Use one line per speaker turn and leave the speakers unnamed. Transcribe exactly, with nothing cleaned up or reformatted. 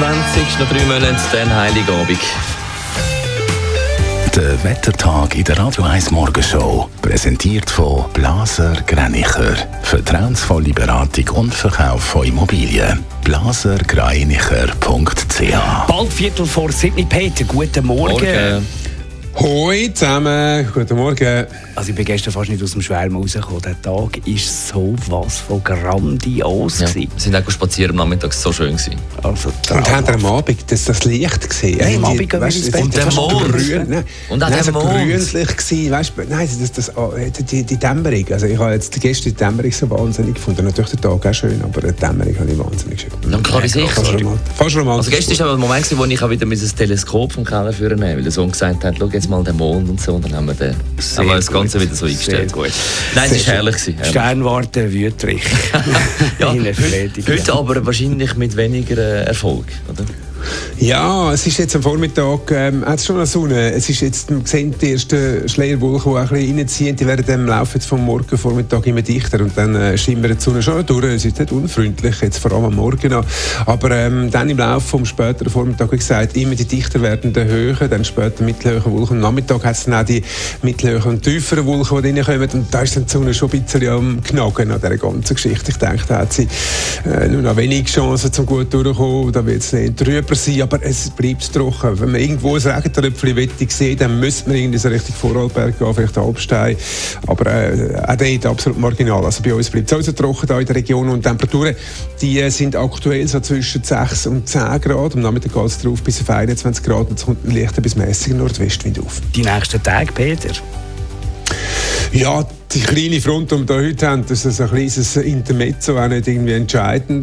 vierundzwanzig, noch drei Monate, dann Heiligabend.
Der Wettertag in der Radio eins Morgenshow, präsentiert von Blaser Greinicher. Vertrauensvolle Beratung und Verkauf von Immobilien. blaser greinicher punkt c h.
Bald Viertel vor sieben, Peter, guten Morgen.
Morgen.
Hoi zusammen, guten Morgen.
Also ich bin gestern fast nicht aus dem Schwärmen rausgekommen. Der Tag war so was von grandios.
Ja,
gewesen.
wir sind auch spazieren am Nachmittag, es war so schön gewesen.
Also
Und habt ihr am Abend das, das Licht gesehen?
Ja, am
Die-
Abend gehen wir
weißt,
ins
es
Bett.
ist
Und der
fast
Mond.
Grün, nein,
Und auch
nein,
der
so
Mond.
grünlich gewesen. Weißt, nein, das, das, oh, die, die Dämmerung. Also ich habe jetzt gestern die Dämmerung so wahnsinnig gefunden. Natürlich der Tag auch schön, aber die Dämmerung habe ich wahnsinnig schön gefunden.
Ja, klare Sicht.
Fast romantisch. Fast romantisch.
Also gestern war aber ein Moment, wo ich auch wieder mein Teleskop vom Keller führen musste, weil der Sohn gesagt hat, schau jetzt mal den Mond und so, und dann haben wir, den, haben wir das Ganze wieder so eingestellt.
Sehr gut.
Nein, es war herrlich gewesen.
Sternwarte Wüterich.
Ja,
In
heute,
Erfriedigung.
heute aber wahrscheinlich mit weniger äh, Erfolg, oder?
Ja, es ist jetzt am Vormittag, ähm, hat es schon eine Sonne. Es ist jetzt, man sieht die ersten Schleierwolken, die auch ein bisschen reinziehen. Die werden im Laufe jetzt vom Morgen, Vormittag immer dichter und dann äh, schimmert die Sonne schon durch. Es ist nicht unfreundlich, jetzt vor allem am Morgen noch. Aber ähm, dann im Laufe vom späteren Vormittag, wie gesagt, immer die dichter werdenden Höhen, dann später mittelhöhe Wolken. Am Nachmittag hat es dann auch die mittelhöhen und tieferen Wolken, die reinkommen. Und da ist dann die Sonne schon ein bisschen am Knacken an dieser ganzen Geschichte. Ich denke, da hat sie äh, nur noch wenig Chancen, zum gut durchzukommen. Da wird es nicht drüber sein, aber es bleibt trocken. Wenn man irgendwo ein Regentröpfchen wettig sehen, dann müsste man irgendwie so Richtung Vorarlberg gehen, vielleicht Alpstein. Aber äh, auch dort absolut marginal. Also bei uns bleibt es auch so trocken da in der Region. Und die Temperaturen, die äh, sind aktuell so zwischen sechs und zehn Grad. Am Nachmittag geht es drauf bis auf einundzwanzig Grad und es kommt ein leichter bis mäßiger Nordwestwind auf.
Die nächsten Tage, Peter?
Ja, die kleine Front, die wir heute haben, das ist ein kleines Intermezzo, auch nicht irgendwie entscheidend.